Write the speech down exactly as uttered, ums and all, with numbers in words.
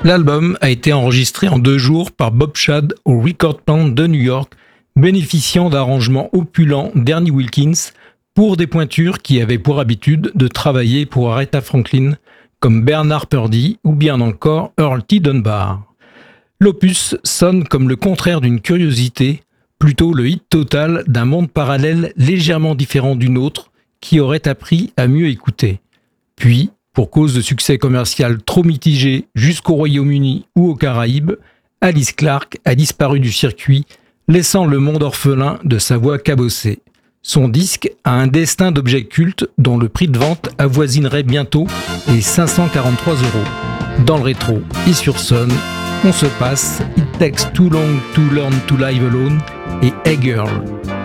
L'album a été enregistré en deux jours par Bob Shad au Record Plant de New York, bénéficiant d'arrangements opulents d'Ernie Wilkins pour des pointures qui avaient pour habitude de travailler pour Aretha Franklin, comme Bernard Purdie ou bien encore Earl T. Dunbar. L'opus sonne comme le contraire d'une curiosité, plutôt le hit total d'un monde parallèle légèrement différent du nôtre qui aurait appris à mieux écouter. Puis, pour cause de succès commercial trop mitigé jusqu'au Royaume-Uni ou aux Caraïbes, Alice Clark a disparu du circuit, laissant le monde orphelin de sa voix cabossée. Son disque a un destin d'objet culte dont le prix de vente avoisinerait bientôt les cinq cent quarante-trois euros. Dans le rétro et sur Sun, on se passe It Takes Too Long to Learn to Live Alone et Hey Girl.